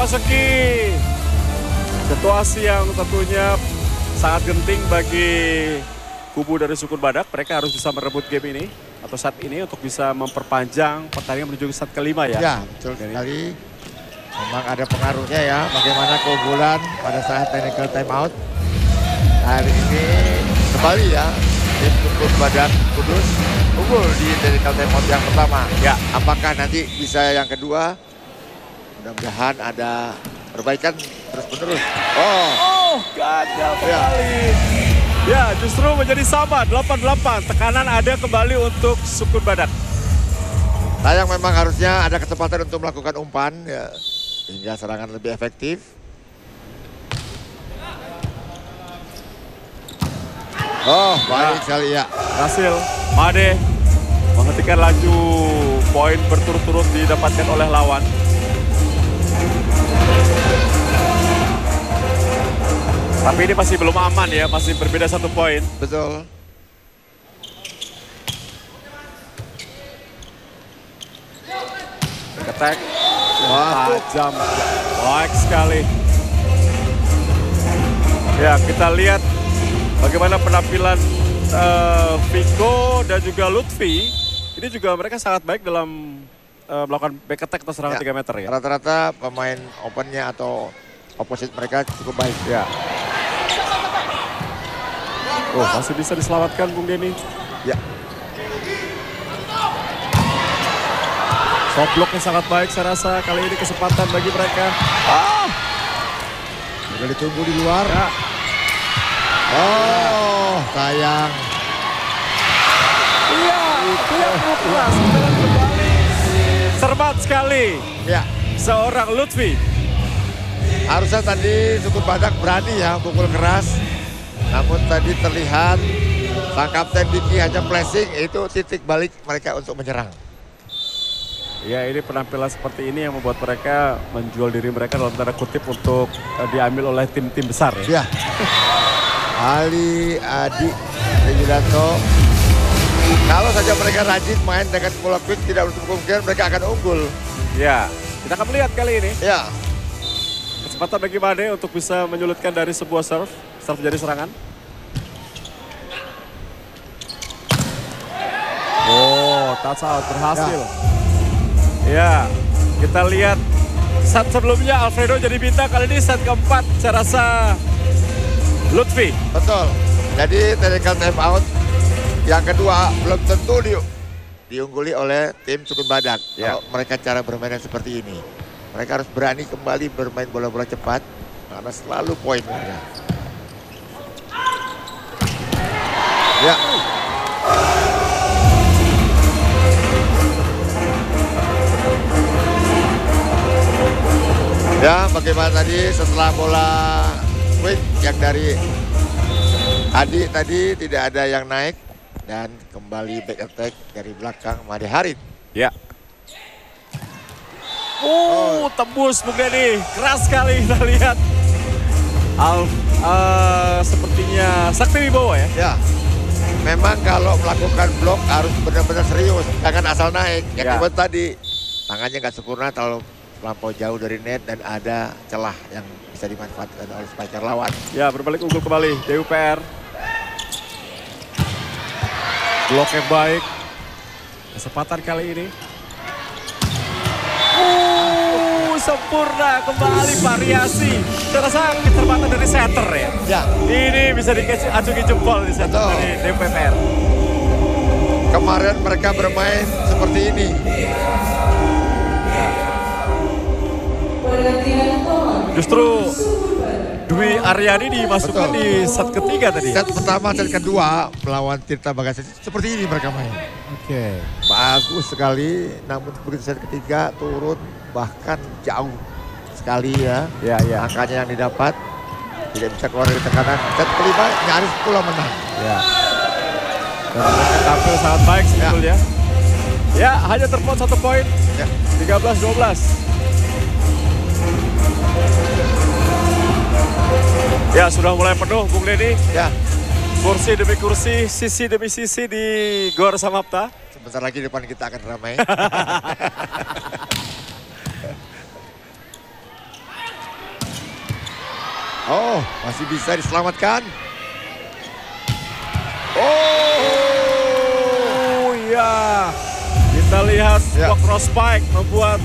memasuki situasi yang tentunya sangat genting bagi kubu dari Sukun Badak. Mereka harus bisa merebut game ini atau set ini untuk bisa memperpanjang pertandingan menuju set kelima ya. Ya, betul sekali. Memang ada pengaruhnya ya, bagaimana keunggulan pada saat technical timeout. Hari ini kembali ya, tim Sukun Badak Kudus unggul di technical timeout yang pertama. Ya, apakah nanti bisa yang kedua? Mudah-mudahan ada perbaikan terus-menerus. Oh, gagal kembali. Ya, justru menjadi sama 8-8. Tekanan ada kembali untuk Sukun Badak. Sayang memang harusnya ada kesempatan untuk melakukan umpan ya, hingga serangan lebih efektif. Oh, baik sekali ya. Berhasil. Made menghentikan laju poin berturut-turut didapatkan oleh lawan. Tapi ini masih belum aman ya, masih berbeda 1 poin. Betul. Ketek. Wah, tajam. Baik sekali. Ya, kita lihat bagaimana penampilan Viko dan juga Lutfi. Ini juga mereka sangat baik dalam melakukan back attack atau serangan 3 meter ya. Rata-rata pemain opennya atau opposite mereka cukup baik ya. Oh, masih bisa diselamatkan Bung Denny. Ya. Shot blocknya sangat baik saya rasa. Kali ini kesempatan bagi mereka. Sudah ditunggu di luar. Ya. Oh, sayang. Iya, tidak keras. Kembali. Cermat sekali. Ya. Seorang Lutfi. Harusnya tadi Sukun Badak berani ya pukul keras. Namun tadi terlihat sang kapten Diki hanya flashing, itu titik balik mereka untuk menyerang. Ya, ini penampilan seperti ini yang membuat mereka menjual diri mereka dalam tanda kutip untuk diambil oleh tim-tim besar ya. Ya. Ali, Adi, Yudanto. Kalau saja mereka rajin main dengan pola quick, tidak untuk kemungkinan mereka akan unggul. Ya, kita akan melihat kali ini. Ya. Kesempatan bagi Made untuk bisa menyulitkan dari sebuah serve jadi serangan. Oh, touch out berhasil. Ya, kita lihat set sebelumnya Alfredo jadi bintang, kali ini set keempat saya rasa Lutfi. Betul. Jadi technical time out yang kedua belum tentu diungguli oleh tim Sukun Badak. Ya. Kalau mereka cara bermain seperti ini. Mereka harus berani kembali bermain bola-bola cepat karena selalu poin mereka. Ya. Ya, bagaimana tadi setelah bola quick yang dari Adi tadi tidak ada yang naik dan kembali back attack dari belakang Made Harit. Ya. Tembus Bung Denny, keras sekali kita lihat. Sepertinya Sakti Wibowo ya. Ya. Memang kalau melakukan blok harus benar-benar serius, jangan asal naik. Yang kedua tadi tangannya nggak sempurna kalau melampau jauh dari net dan ada celah yang bisa dimanfaatkan oleh spiker lawan. Ya, berbalik unggul kembali DUPR. Bloknya baik. Kesempatan kali ini. Sempurna kembali variasi. Saya rasa kecermatan dari setter ya. Ya. Ini bisa diacungi jempol di setter dari DUPR. Kemarin mereka bermain seperti ini. Justru Dwi Aryani dimasukkan di set ketiga tadi. Set pertama, set kedua melawan Tirta Bagassi seperti ini mereka main. Oke. Bagus sekali, namun begitu set ketiga turun bahkan jauh sekali ya. Ya, ya. Angkanya yang didapat tidak bisa keluar dari tekanan. Set kelima nyaris pula menang. Ya. Dan mereka tampil sangat baik sebetulnya. Ya, hanya terpaut 1 poin. Ya. 13-12. Ya, sudah mulai penuh Bung Denny. Ya. Kursi demi kursi, sisi demi sisi di Gor Samapta. Sebentar lagi depan kita akan ramai. Oh, masih bisa diselamatkan. Oh ya. Kita lihat sebuah cross spike membuat